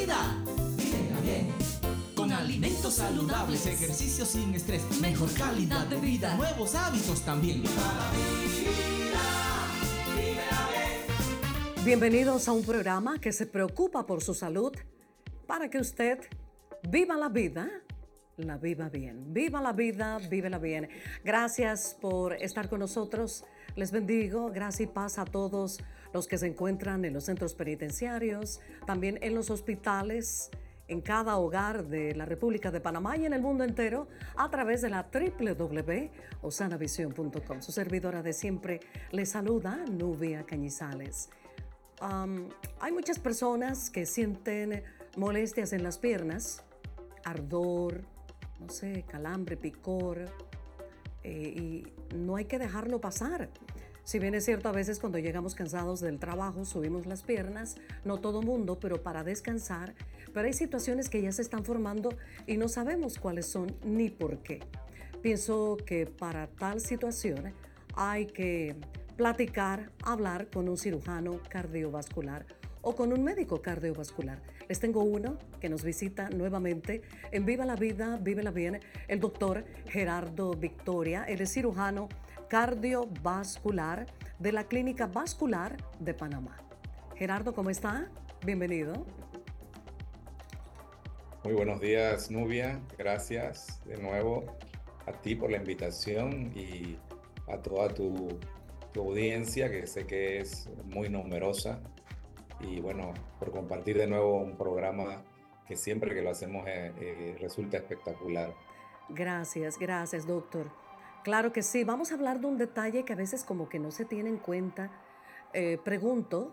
vida. Vívela bien. Con alimentos saludables, ejercicio sin estrés, mejor calidad de vida, nuevos hábitos también. Viva la vida, vívela bien. Bienvenidos a un programa que se preocupa por su salud para que usted viva la vida, la viva bien. Viva la vida, vívela bien. Gracias por estar con nosotros. Les bendigo. Gracias y paz a todos los que se encuentran en los centros penitenciarios, también en los hospitales, en cada hogar de la República de Panamá y en el mundo entero a través de la www.osanavision.com. Su servidora de siempre les saluda, Nubia Cañizales. Hay muchas personas que sienten molestias en las piernas, ardor, no sé, calambre, picor, y no hay que dejarlo pasar. Si bien es cierto, a veces cuando llegamos cansados del trabajo subimos las piernas, no todo mundo, pero para descansar, pero hay situaciones que ya se están formando y no sabemos cuáles son ni por qué. Pienso que para tal situación hay que platicar, hablar con un cirujano cardiovascular o con un médico cardiovascular. Les tengo uno que nos visita nuevamente en Viva la Vida, Vívela Bien, el doctor Gerardo Victoria. Él es cirujano cardiovascular de la Clínica Vascular de Panamá. Gerardo, ¿cómo está? Bienvenido. Muy buenos días, Nubia. Gracias de nuevo a ti por la invitación y a toda tu audiencia, que sé que es muy numerosa. Y bueno, por compartir de nuevo un programa que siempre que lo hacemos resulta espectacular. Gracias, doctor. Claro que sí. Vamos a hablar de un detalle que a veces como que no se tiene en cuenta. Pregunto,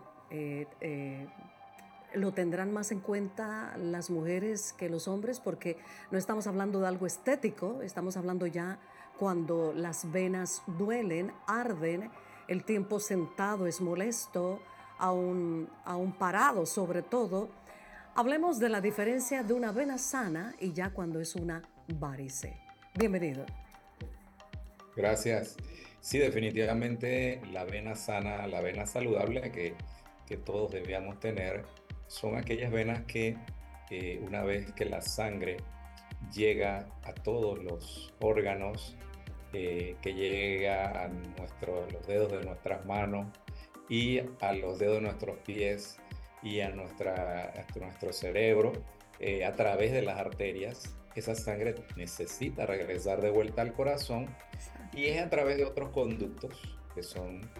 ¿lo tendrán más en cuenta las mujeres que los hombres? Porque no estamos hablando de algo estético, estamos hablando ya cuando las venas duelen, arden, el tiempo sentado es molesto, aún parado sobre todo. Hablemos de la diferencia de una vena sana y ya cuando es una varice. Bienvenido. Gracias. Sí, definitivamente la vena sana, la vena saludable que todos debíamos tener, son aquellas venas que una vez que la sangre llega a todos los órganos, que llega a los dedos de nuestras manos y a los dedos de nuestros pies y a nuestro cerebro, a través de las arterias, esa sangre necesita regresar de vuelta al corazón y es a través de otros conductos que son